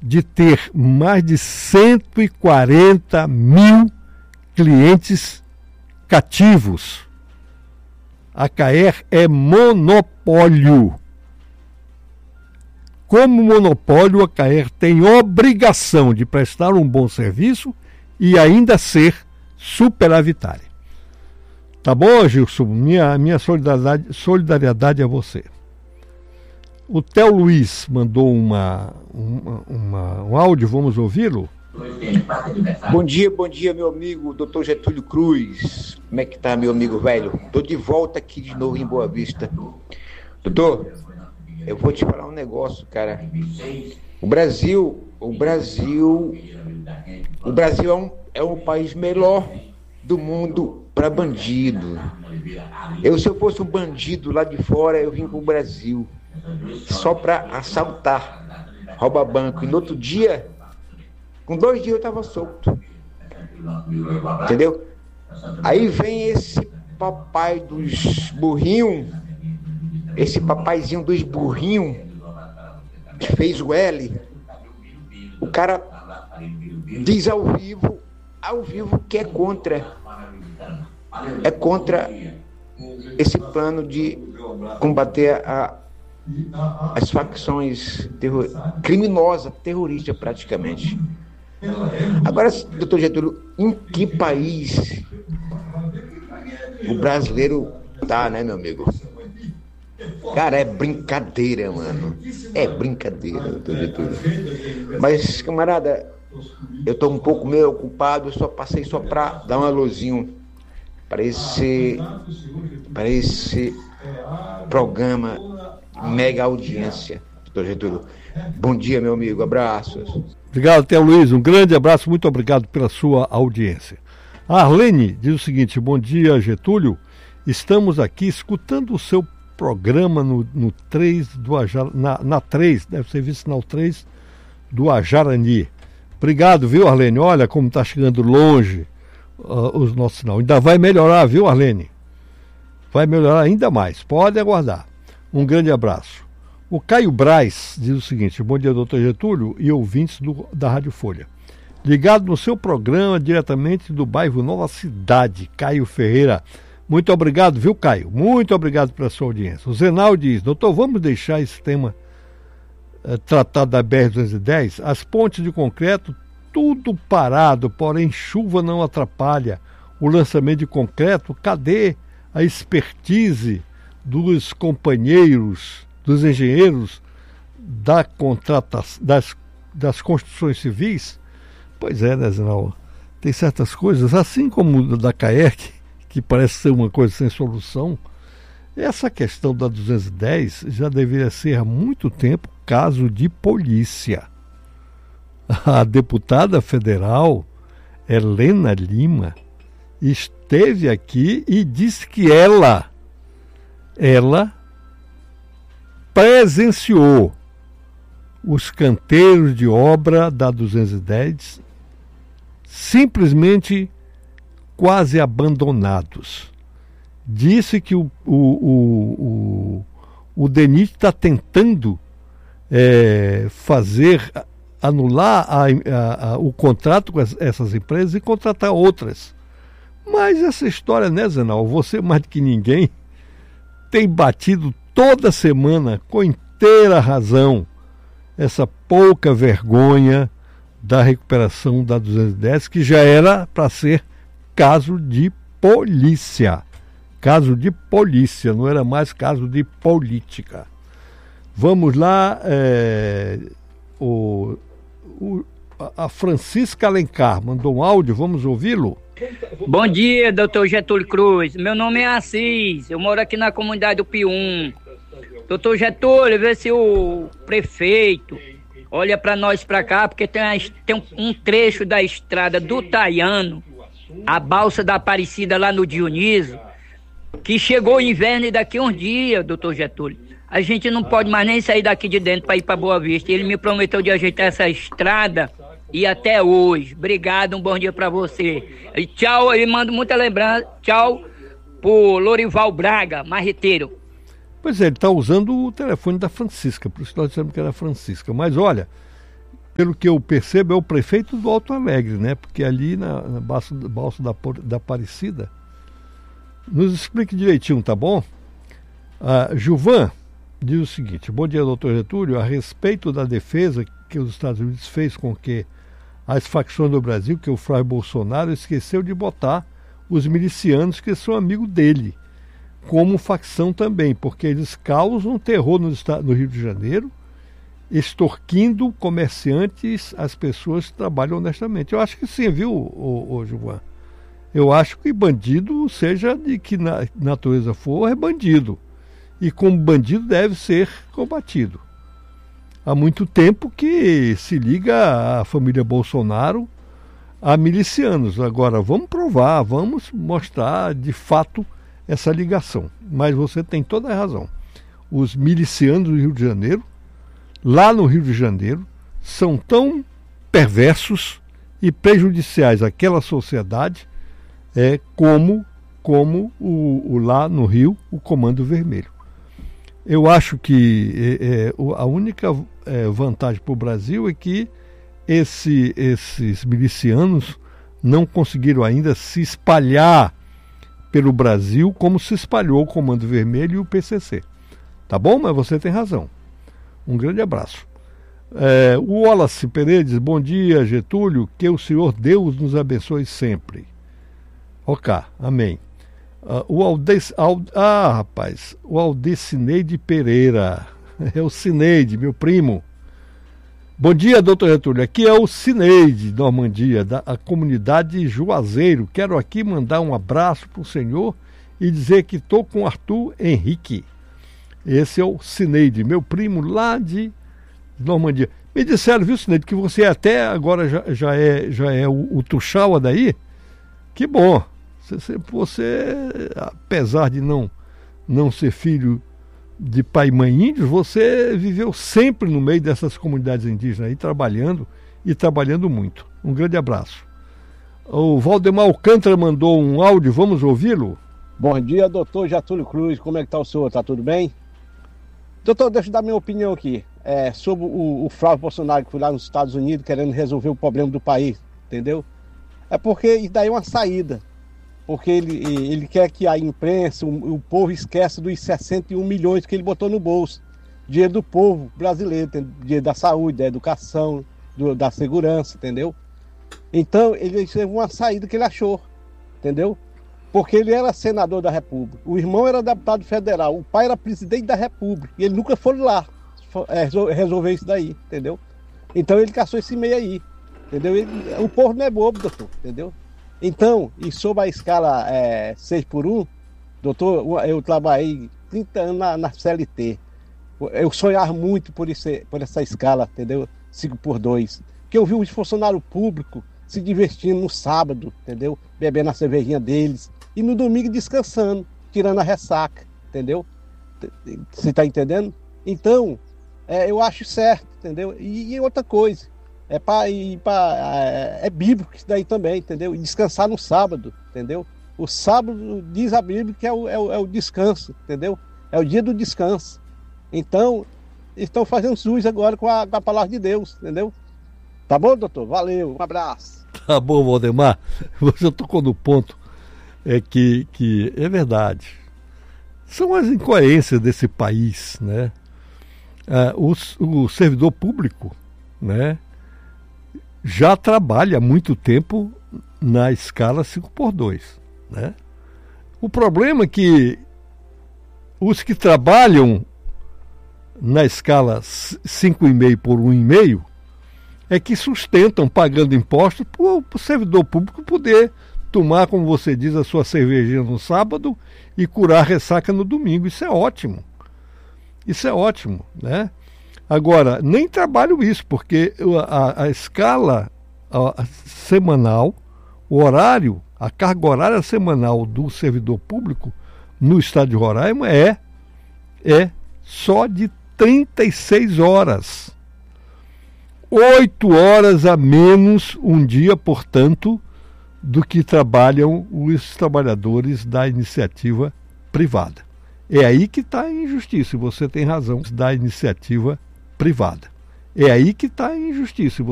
de ter mais de 140 mil clientes cativos. A Caer é monopólio. Como monopólio, a Caer tem obrigação de prestar um bom serviço e ainda ser superavitária. Tá bom, Gilson? Minha solidariedade a você. O Theo Luiz mandou um áudio, vamos ouvi-lo? Bom dia, meu amigo Dr. Getúlio Cruz. Como é que tá, meu amigo velho? Tô de volta aqui de novo em Boa Vista. Doutor, eu vou te falar um negócio, cara. O Brasil é um país melhor do mundo para bandido. Se eu fosse um bandido lá de fora, eu vim pro Brasil só para assaltar, roubar banco. E no outro dia, com 2 dias eu tava solto. Entendeu? Aí vem esse papai dos burrinhos, esse papaizinho dos burrinhos, que fez o L. O cara diz ao vivo que é contra esse plano de combater as facções criminosas, terroristas praticamente. Agora, doutor Getúlio, em que país o brasileiro tá, né, meu amigo? Cara, é brincadeira, mano. É brincadeira, doutor Getúlio. Mas, camarada, eu tô um pouco meio ocupado, eu só passei só pra dar um alôzinho para esse programa mega audiência, doutor Getúlio. Bom dia, meu amigo, abraços. Obrigado, Theo Luiz, um grande abraço, muito obrigado pela sua audiência. A Arlene diz o seguinte: bom dia, Getúlio, estamos aqui escutando o seu programa no 3 do na 3, deve ser visto sinal 3 do Ajarani. Obrigado, viu, Arlene? Olha como está chegando longe os nossos sinais. Ainda vai melhorar, viu, Arlene? Vai melhorar ainda mais, pode aguardar. Um grande abraço. O Caio Braz diz o seguinte: bom dia, doutor Getúlio e ouvintes da Rádio Folha. Ligado no seu programa diretamente do bairro Nova Cidade, Caio Ferreira. Muito obrigado, viu, Caio? Muito obrigado pela sua audiência. O Zenal diz: doutor, vamos deixar esse tema tratado da BR-210? As pontes de concreto, tudo parado, porém chuva não atrapalha o lançamento de concreto. Cadê a expertise dos companheiros, dos engenheiros das construções civis? Pois é, né, Zenal? Tem certas coisas, assim como da CAERC, que parece ser uma coisa sem solução. Essa questão da 210 já deveria ser há muito tempo caso de polícia. A deputada federal Helena Lima esteve aqui e disse que ela presenciou os canteiros de obra da 210 simplesmente quase abandonados. Disse que o DENIT está tentando anular o contrato com essas empresas e contratar outras. Mas essa história, né, Zenal? Você mais do que ninguém tem batido toda semana com inteira razão essa pouca vergonha da recuperação da 210, que já era para ser caso de polícia. Caso de polícia, não era mais caso de política. Vamos lá, a Francisca Alencar mandou um áudio, vamos ouvi-lo? Bom dia, doutor Getúlio Cruz. Meu nome é Assis, eu moro aqui na comunidade do Pium. Doutor Getúlio, vê se o prefeito olha para nós para cá, porque tem um trecho da estrada do Taiano, a balsa da Aparecida lá no Dionísio, que chegou o inverno e daqui uns dias, doutor Getúlio, a gente não pode mais nem sair daqui de dentro para ir para Boa Vista. Ele me prometeu de ajeitar essa estrada e até hoje. Obrigado, um bom dia para você. E tchau, ele manda muita lembrança. Tchau pro Lorival Braga, marreteiro. Pois é, ele está usando o telefone da Francisca, por isso nós dissemos que era Francisca. Mas olha, pelo que eu percebo, é o prefeito do Alto Alegre, né? Porque ali na Balsa da Aparecida. Nos explique direitinho, tá bom? Gilvan diz o seguinte: bom dia, doutor Getúlio. A respeito da defesa que os Estados Unidos fez com que as facções do Brasil, que o Flávio Bolsonaro esqueceu de botar os milicianos que são amigos dele como facção também, porque eles causam terror no Rio de Janeiro, extorquindo comerciantes, as pessoas que trabalham honestamente. Eu acho que sim, viu, ô Gilvan? Eu acho que bandido, seja de que natureza for, é bandido. E como bandido deve ser combatido. Há muito tempo que se liga a família Bolsonaro a milicianos. Agora, vamos provar, vamos mostrar de fato essa ligação. Mas você tem toda a razão. Os milicianos do Rio de Janeiro, lá no Rio de Janeiro, são tão perversos e prejudiciais àquela sociedade como lá no Rio, o Comando Vermelho. Eu acho que a única vantagem para o Brasil é que esses milicianos não conseguiram ainda se espalhar pelo Brasil como se espalhou o Comando Vermelho e o PCC. Tá bom? Mas você tem razão. Um grande abraço. O Wallace Pereira diz: bom dia, Getúlio, que o Senhor Deus nos abençoe sempre. Ok, amém. O Aldecineide Pereira, é o Cineide, meu primo. Bom dia, doutor Getúlio, aqui é o Cineide, Normandia, da comunidade Juazeiro. Quero aqui mandar um abraço para o senhor e dizer que estou com o Arthur Henrique. Esse é o Cineide, meu primo lá de Normandia. Me disseram, viu, Cineide, que você até agora já é o Tuxaua daí? Que bom. Você, apesar de não ser filho de pai e mãe índios, você viveu sempre no meio dessas comunidades indígenas aí, trabalhando muito. Um grande abraço. O Valdemar Alcântara mandou um áudio, vamos ouvi-lo? Bom dia, doutor Getúlio Cruz, como é que está o senhor? Está tudo bem? Doutor, deixa eu dar minha opinião aqui, sobre o Flávio Bolsonaro, que foi lá nos Estados Unidos querendo resolver o problema do país, entendeu? É porque isso daí é uma saída. Porque ele quer que a imprensa, o povo esqueça dos 61 milhões que ele botou no bolso. Dinheiro do povo brasileiro, dinheiro da saúde, da educação, da segurança, entendeu? Então, ele teve uma saída que ele achou, entendeu? Porque ele era senador da República, o irmão era deputado federal, o pai era presidente da República, e ele nunca foi lá resolver isso daí, entendeu? Então, ele caçou esse meio aí, entendeu? O povo não é bobo, doutor, entendeu? Então, e sobre a escala 6x1, doutor, eu trabalhei 30 anos na CLT. Eu sonhava muito por essa escala, entendeu? 5x2. Porque eu vi os funcionários públicos se divertindo no sábado, entendeu? Bebendo a cervejinha deles. E no domingo descansando, tirando a ressaca, entendeu? Você está entendendo? Então, eu acho certo, entendeu? E outra coisa. É bíblico isso daí também, entendeu? E descansar no sábado, entendeu? O sábado, diz a Bíblia, que é o descanso, entendeu? É o dia do descanso. Então, estão fazendo jus agora com a palavra de Deus, entendeu? Tá bom, doutor? Valeu, um abraço. Tá bom, Valdemar. Você tocou no ponto, que é verdade. São as incoerências desse país, né? O servidor público, né, já trabalha há muito tempo na escala 5x2, né? O problema é que os que trabalham na escala 5,5 por 1,5 é que sustentam pagando impostos para o servidor público poder tomar, como você diz, a sua cervejinha no sábado e curar a ressaca no domingo. Isso é ótimo. Isso é ótimo, né? Agora, nem trabalho isso, porque a escala semanal, o horário, a carga horária semanal do servidor público no estado de Roraima é só de 36 horas. 8 horas a menos um dia, portanto, do que trabalham os trabalhadores da iniciativa privada. É aí que está a injustiça, e você tem razão, da iniciativa privada. É aí que está a injustiça.